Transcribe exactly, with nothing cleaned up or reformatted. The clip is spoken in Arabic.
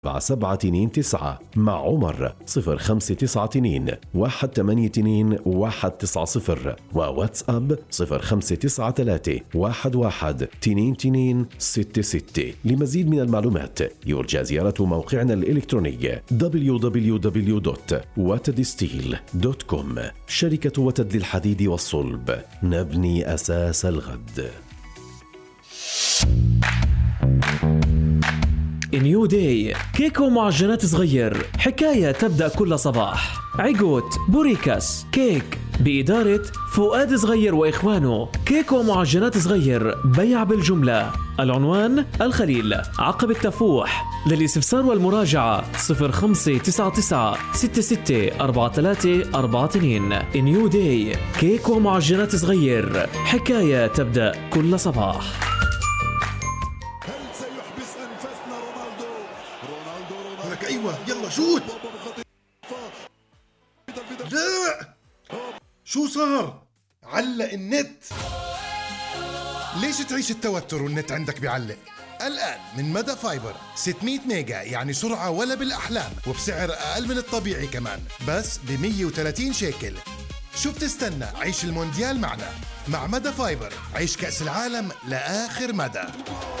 سبعة سبعة اثنين تسعة. مع عمر صفر خمسة تسعة اثنين واحد ثمانية اثنين واحد تسعة صفر، وواتساب صفر خمسة تسعة ثلاثة واحد واحد اثنين اثنين ستة ستة. لمزيد من المعلومات يرجى زيارة موقعنا الإلكتروني دبليو دبليو دبليو دوت وتد ستيل دوت كوم. شركة وتد للحديد والصلب، نبني أساس الغد. نيو داي، كيك ومعجنات صغير، حكاية تبدأ كل صباح. عيقوت بوريكاس كيك بإدارة فؤاد صغير وإخوانه. كيك ومعجنات صغير، بيع بالجملة. العنوان الخليل، عقب التفوح. للاستفسار والمراجعة صفر خمسة تسعة تسعة ستة ستة أربعة ثلاثة أربعة اثنين. نيو داي، كيك ومعجنات صغير، حكاية تبدأ كل صباح. ايوه يلا شوت. لا شو صار؟ علق النت. ليش تعيش التوتر والنت عندك بيعلق؟ الآن من مدى فايبر ستمية ميجا، يعني سرعة ولا بالأحلام، وبسعر أقل من الطبيعي كمان، بس ب مية وثلاثين شيكل. شو بتستنى؟ عيش المونديال معنا. مع مدى فايبر عيش كأس العالم لآخر مدى.